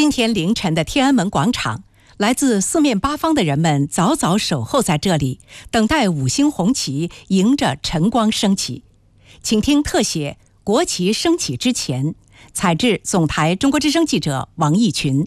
今天凌晨的天安门广场，来自四面八方的人们早早守候在这里，等待五星红旗迎着晨光升起。请听特写国旗升起之前，采自总台中国之声记者王义群。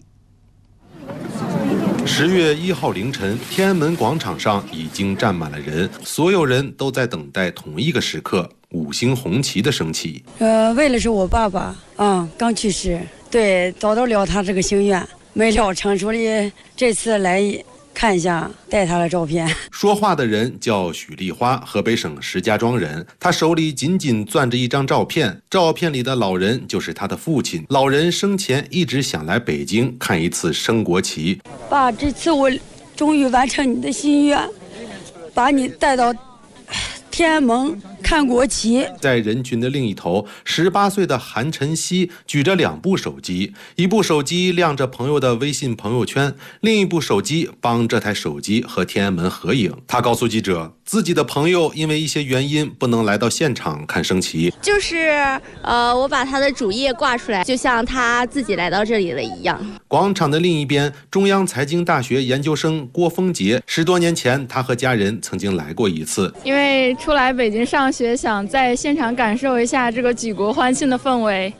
10月1号凌晨，天安门广场上已经站满了人，所有人都在等待同一个时刻——五星红旗的升起。 为了是我爸爸刚去世，对，达到了他这个心愿，没料成，所以这次来看一下，带他的照片。 说话的人叫许丽花，河北省石家庄人。他手里紧紧攥着一张照片，照片里的老人就是他的父亲。老人生前一直想来北京看一次升国旗。 爸，这次我终于完成你的心愿，把你带到天安门看国旗。 在人群的另一头，18岁的韩晨曦举着2部手机，一部手机亮着朋友的微信朋友圈，另一部手机帮这台手机和天安门合影。他告诉记者，自己的朋友因为一些原因不能来到现场看升旗， 就是我把他的主页挂出来，就像他自己来到这里了一样。 广场的另一边，中央财经大学研究生郭峰杰，10多年前他和家人曾经来过一次， 因为出来北京上学，想在现场感受一下这个举国欢庆的氛围。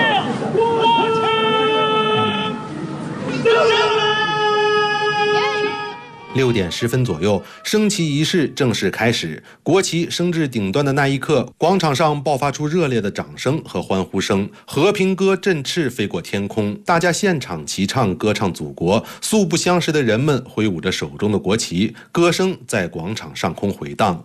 6点10分左右，升旗仪式正式开始。国旗升至顶端的那一刻，广场上爆发出热烈的掌声和欢呼声，和平歌振翅飞过天空，大家现场齐唱歌唱祖国。素不相识的人们挥舞着手中的国旗，歌声在广场上空回荡。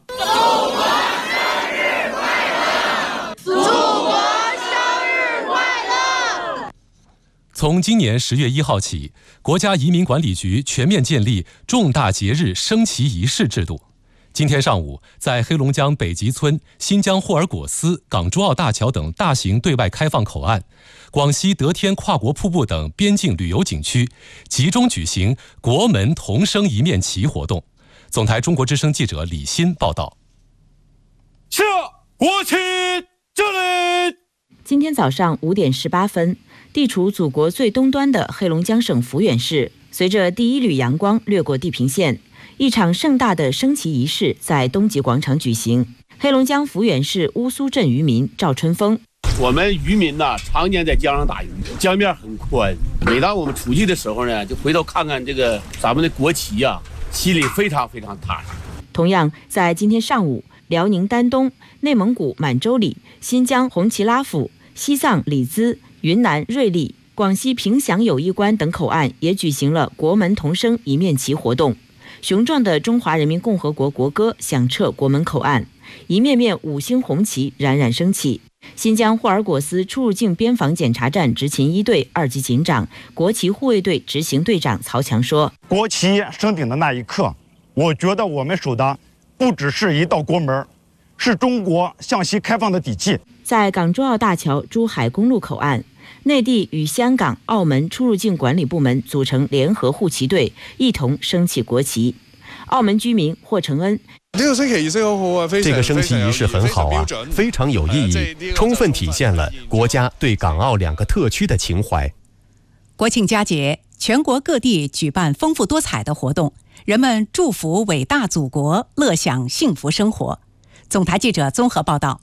从今年10月1号起，国家移民管理局全面建立重大节日升旗仪式制度。今天上午，在黑龙江北极村、新疆霍尔果斯、港珠澳大桥等大型对外开放口岸，广西德天跨国瀑布等边境旅游景区，集中举行国门同升一面旗活动。总台中国之声记者李欣报道。 下国旗敬礼。 今天早上5点18分，地处祖国最东端的黑龙江省抚远市，随着第一缕阳光掠过地平线，一场盛大的升旗仪式在东极广场举行。黑龙江抚远市乌苏镇渔民赵春风： 我们渔民呢，常年在江上打鱼，江面很宽。每当我们出去的时候呢，就回头看看这个咱们的国旗啊，心里非常非常踏实。 同样，在今天上午，辽宁丹东、内蒙古满洲里、新疆红旗拉府、西藏里兹、云南瑞丽、广西凭祥友谊关等口岸也举行了国门同升一面旗活动。雄壮的中华人民共和国国歌响彻国门口岸，一面面五星红旗冉冉升起。新疆霍尔果斯出入境边防检查站执勤1队2级警长、国旗护卫队执行队长曹强说： 国旗升顶的那一刻，我觉得我们守的不只是一道国门，是中国向西开放的底气。 在港珠澳大桥珠海公路口岸，内地与香港、澳门出入境管理部门组成联合护旗队，一同升起国旗。澳门居民霍承恩： 这个升旗仪式很好啊，这个升旗仪式很好啊，非常有意义，充分体现了国家对港澳2个特区的情怀。 国庆佳节，全国各地举办丰富多彩的活动，人们祝福伟大祖国，乐享幸福生活。总台记者综合报道。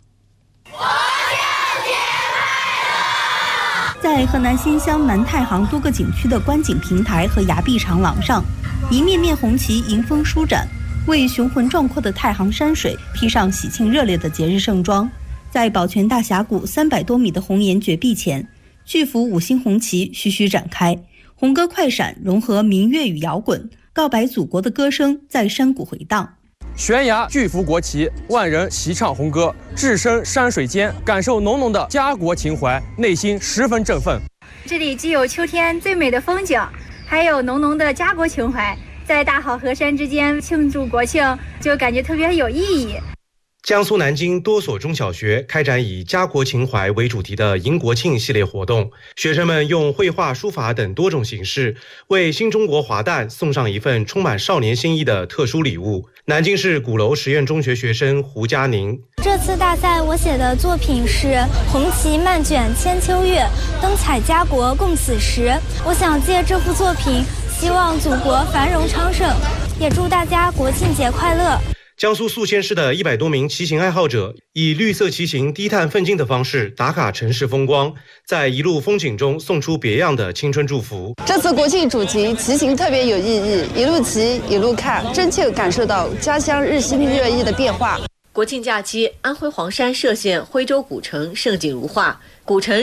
在河南新乡南太行多个景区的观景平台和崖壁长廊上，一面面红旗迎风舒展，为雄浑壮阔的太行山水披上喜庆热烈的节日盛装。在宝泉大峡谷300多米的红岩绝壁前，巨幅5星红旗徐徐展开，红歌快闪融合民乐与摇滚，告白祖国的歌声在山谷回荡。 悬崖巨幅国旗，万人齐唱红歌，置身山水间，感受浓浓的家国情怀，内心十分振奋。 这里既有秋天最美的风景，还有浓浓的家国情怀，在大好河山之间庆祝国庆，就感觉特别有意义。 江苏南京多所中小学开展以家国情怀为主题的迎国庆系列活动，学生们用绘画、书法等多种形式，为新中国华诞送上一份充满少年心意的特殊礼物。 南京市鼓楼实验中学学生胡佳宁， 这次大赛我写的作品是《红旗漫卷千秋月，灯彩家国共此时》。我想借这幅作品，希望祖国繁荣昌盛，也祝大家国庆节快乐。 江苏宿迁市的100多名骑行爱好者以绿色骑行低碳奋进的方式打卡城市风光，在一路风景中送出别样的青春祝福。 这次国庆主题骑行特别有意义，一路骑一路看，真切感受到家乡日新月异的变化。 国庆假期，安徽黄山歙县徽州古城盛景如画，古城